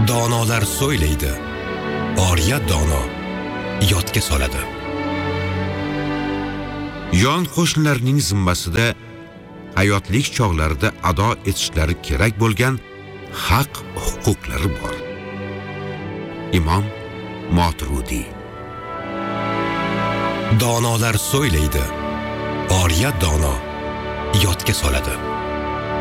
Donolar so'ylaydi, oriya dono yodga soladi. Yon qo'shnilarning zimmasida hayotlik chog'larida ado etishlari kerak bo'lgan haq huquqlari bor. Imom Moturudi. Donolar so'ylaydi, oriya dono yodga soladi.